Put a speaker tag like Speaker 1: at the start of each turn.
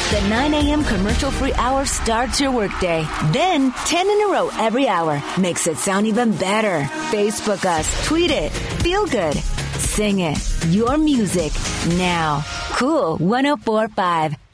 Speaker 1: The 9 a.m. commercial-free hour starts your workday. Then, 10 in a row every hour makes it sound even better. Facebook us, tweet it, feel good, sing it. Your music now. Cool 104.5.